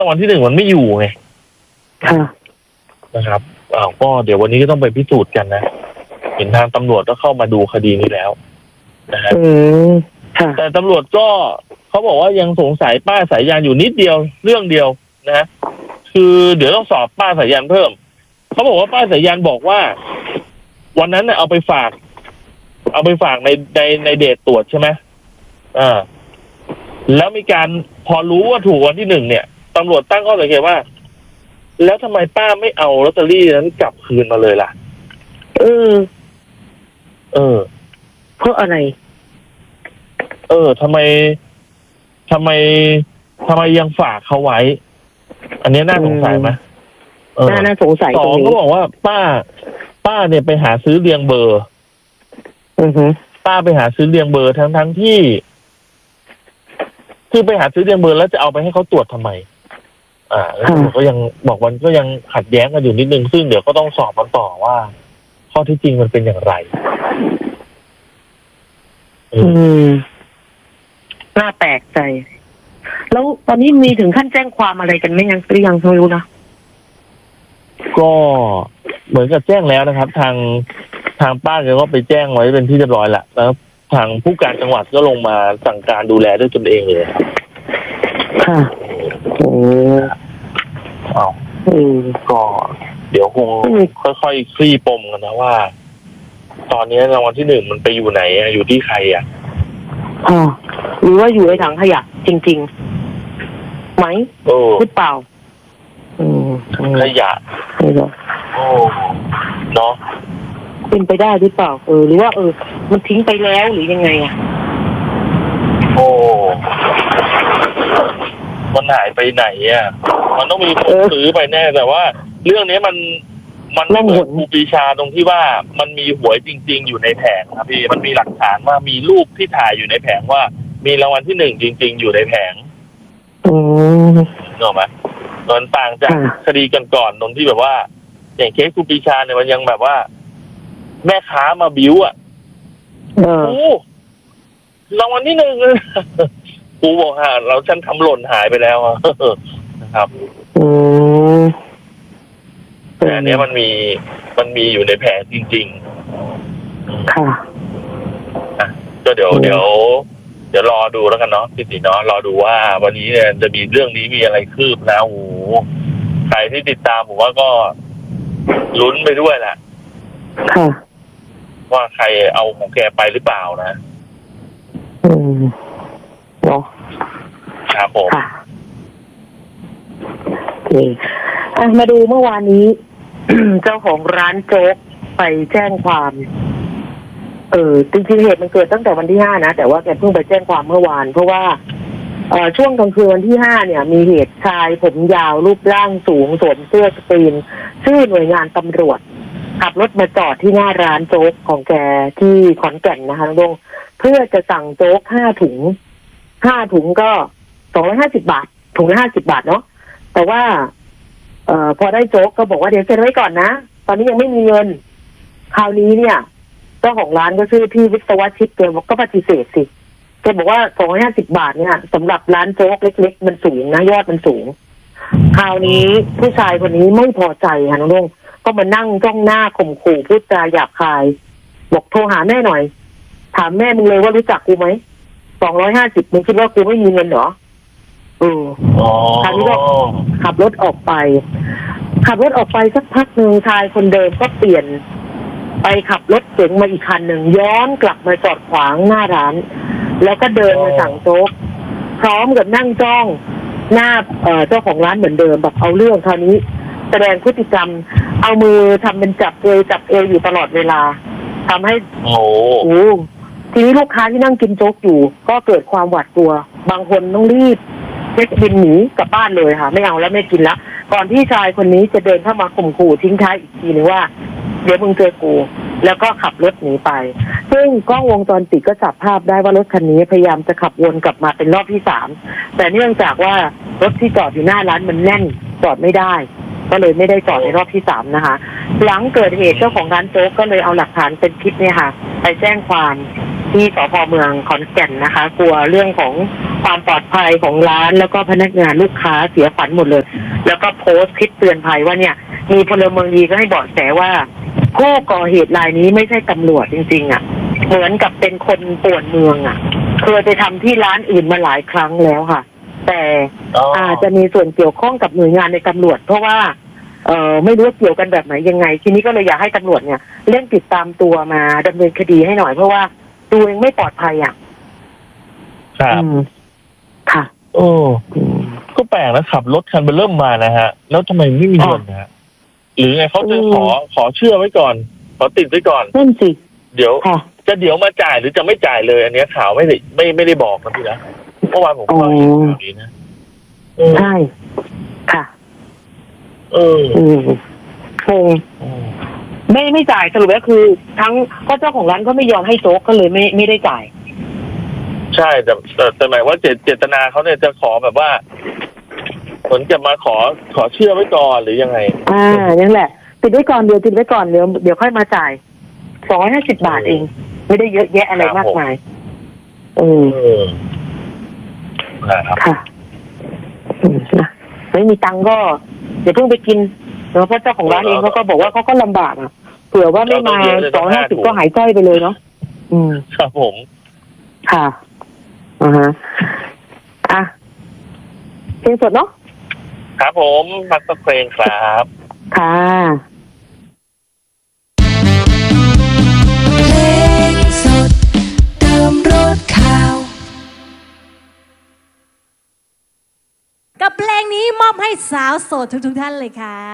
รางวัลที่หนึ่งมันไม่อยู่ไงค่ะนะครับก็เดี๋ยววันนี้ก็ต้องไปพิสูจน์กันนะเห็นทางตำรวจก็เข้ามาดูคดีนี้แล้วนะฮะค่ะแต่ตำรวจก็เขาบอกว่ายังสงสัยป้าสายยานอยู่นิดเดียวเรื่องเดียวนะฮะคือเดี๋ยวต้องสอบป้าสายยานเพิ่มเขาบอกว่าป้าสายยานบอกว่าวันนั้นน่ะเอาไปฝากในเดทตรวจใช่ไหมแล้วมีการพอรู้ว่าถูกวันที่หนึ่งเนี่ยตำรวจตั้งข้อสังเกตว่าแล้วทำไมป้าไม่เอาลอตเตอรี่นั้นกลับคืนมาเลยล่ะเพราะอะไรทำไมยังฝากเขาไว้อันนี้น่าสงสัยไหมน่าสงสัยสองเขาบอกว่าป้าเนี่ยไปหาซื้อเรียงเบอร์ป้าไปหาซื้อเรียงเบอร์ทั้งที่คือไปหาซื้อเรียงเบอร์แล้วจะเอาไปให้เขาตรวจทำไมแล้วก็ยังบอกมันก็ยังขัดแย้งกันอยู่นิดนึงซึ่งเดี๋ยวก็ต้องสอบกันต่อว่าข้อที่จริงมันเป็นอย่างไรน่าแปลกใจแล้วตอนนี้มีถึงขั้นแจ้งความอะไรกันไหมยังไม่รู้นะก็เหมือนกับแจ้งแล้วนะครับทางป้าแกก็ไปแจ้งไว้เป็นที่เรียบร้อยแล้วแล้วทางผู้การจังหวัดก็ลงมาสั่งการดูแลด้วยตนเองเลยค่ะก็เดี๋ยวคงค่อยๆคลี่ปมกันนะว่าตอนนี้รางวัลที่หนึ่งมันไปอยู่ไหนอยู่ที่ใครหรือว่าอยู่ในถังขยะจริงๆไหมหรือเปล่าขยะเนาะเป็นไปได้หรือเปล่าหรือว่ามันทิ้งไปแล้วหรือยังไงมันหายไปไหนมันต้องมีคนซื้อไปแน่แต่ว่าเรื่องนี้มันไม่เหมือนครูปรีชาตรงที่ว่ามันมีหวยจริงๆอยู่ในแผงครับพี่มันมีหลักฐานว่ามีรูปที่ถ่ายอยู่ในแผงว่ามีรางวัลที่หนึ่งจริงๆอยู่ในแผงเนอะไหมมันต่างจากคดีกันก่อนตรงที่แบบว่าอย่างเคสครูปรีชาเนี่ยมันยังแบบว่าแม่ค้ามาบิ้วรางวัลที่หนึ่งครูบอกเราฉันทำหล่นหายไปแล้วนะครับแต่อันนี้มันมีอยู่ในแผงจริงๆค่ะก็เดี๋ยวรอดูแล้วกันเนาะพี่ติเนาะรอดูว่าวันนี้เนี่ยจะมีเรื่องนี้มีอะไรคืบนะโอ้ใครที่ติดตามผมว่าก็ลุ้นไปด้วยแหละค่ะว่าใครเอาของแกไปหรือเปล่านะเนาะครับผมมาดูเมื่อวานนี้ เจ้าของร้านโจ๊กไปแจ้งความจริงๆเหตุมันเกิดตั้งแต่วันที่5นะแต่ว่าแกเพิ่งไปแจ้งความเมื่อวานเพราะว่าช่วงกลางคืนวันที่5เนี่ยมีเหตุชายผมยาวรูปร่างสูงสวมเสื้อสกรีนชื่อหน่วยงานตำรวจขับรถมาจอดที่หน้าร้านโจ๊กของแกที่ขอนแก่นนะคะลุงเพื่อจะสั่งโจ๊ก5 ถุงก็250 บาทถุงละ50 บาทเนาะแต่ว่าพอได้โจ๊กก็บอกว่าเดี๋ยวเซ็นไว้ก่อนนะตอนนี้ยังไม่มีเงินคราวนี้เนี่ยเจ้าของร้านก็ชื่อพี่วิศวชิตแกบอกก็ปฏิเสธสิแกบอกว่า250 บาทเนี่ยสำหรับร้านโจ๊กเล็กๆมันสูงนะยอดมันสูงคราวนี้ผู้ชายคนนี้ไม่พอใจค่ะน้องลุงก็มานั่งจ้องหน้าข่มขู่พูดจาหยาบคายบอกโทรหาแม่หน่อยถามแม่มึงเลยว่ารู้จักกูไหม250มึงคิดว่ากูไม่มีเงินเหรอคราวนี้ก็ขับรถออกไปสักพักหนึ่งชายคนเดิมก็เปลี่ยนไปขับรถเก๋งมาอีกคันหนึ่งย้อนกลับมาจอดขวางหน้าร้านแล้วก็เดินมาสั่งโจ๊กพร้อมกับนั่งจ้องหน้าเจ้าของร้านเหมือนเดิมแบบเอาเรื่องคราวนี้แสดงพฤติกรรมเอามือทำเป็นจับเอวอยู่ตลอดเวลาทำให้ทีนี้ลูกค้าที่นั่งกินโจ๊กอยู่ก็เกิดความหวาดกลัวบางคนต้องรีบเช็คบินหนีกลับบ้านเลยค่ะไม่เอาแล้วไม่กินละก่อนที่ชายคนนี้จะเดินเข้ามาข่มขู่ทิ้งท้ายอีกทีนึงว่าเดี๋ยวมึงเจอกูแล้วก็ขับรถหนีไปซึ่งกล้องวงจรปิดก็จับภาพได้ว่ารถคันนี้พยายามจะขับวนกลับมาเป็นรอบที่3แต่เนื่องจากว่ารถที่จอดอยู่หน้าร้านมันแน่นจอดไม่ได้ก็เลยไม่ได้จอดในรอบที่3นะคะหลังเกิดเหตุเจ้าของร้านโจ๊กก็เลยเอาหลักฐานเป็นคลิปเนี่ยค่ะไปแจ้งความที่สพเมืองขอนแก่นนะคะ กลัวเรื่องของความปลอดภัยของร้านแล้วก็พนักงานลูกค้าเสียขวัญหมดเลย แล้วก็โพสต์คลิปเตือนภัยว่าเนี่ย มีพลเมืองดีก็ให้เบาะแสว่าผู้ก่อเหตุรายนี้ไม่ใช่ตำรวจจริงๆอ่ะเหมือนกับเป็นคนป่วนเมืองอ่ะเคยไปทำที่ร้านอื่นมาหลายครั้งแล้วค่ะ แต่อาจจะมีส่วนเกี่ยวข้องกับหน่วยงานในตำรวจเพราะว่าไม่รู้ว่าเกี่ยวกันแบบไหนยังไงทีนี้ก็เลยอยากให้ตำรวจเนี่ยเร่งติดตามตัวมาดำเนินคดีให้หน่อยเพราะว่าตัวเองไม่ปลอดภัยอ่ะครับค่ะโอ้ก็แปลกนะขับรถคันเบอร์เริ่มมานะฮะ แล้วทำไมไม่มีเงินนะฮะหรือไงเขาจะขอเชื่อไว้ก่อนขอติดไว้ก่อนนั่นสิเดี๋ยวมาจ่ายหรือจะไม่จ่ายเลย อันเนี้ยข่าวไม่ได้บอกนะพี่นะเมื่อวานผมก็เห็นข่าวนี้นะใช่ค่ะงงไม่จ่ายสรุปแล้วคือทั้งก็เจ้าของร้านก็ไม่ยอมให้โจ๊กก็เลยไม่ได้จ่ายใช่แต่หมายว่าเจตนาเขาเนี่ยจะขอแบบว่าผลจะมาขอเชื่อไว้ก่อนหรือยังไงนั่นแหละติดไว้ก่อนเดี๋ยวค่อยมาจ่าย250 บาทเองไม่ได้เยอะแยะอะไรมากมายค่ะไม่มีตังก็เดี๋ยวเพิ่งไปกินเพราะเจ้าของร้านเองเขาก็บอกว่าเขาก็ลำบากอ่ะเผื่อว่าไม่มา250ก็หายจ้อยไปเลยเนาะครับผมค่ะเพลงสดเนาะครับผมพักสักเพลงครับค่ะเพลงสดเติมรสข่าวกับเพลงนี้มอบให้สาวโสดทุกท่านเลยค่ะ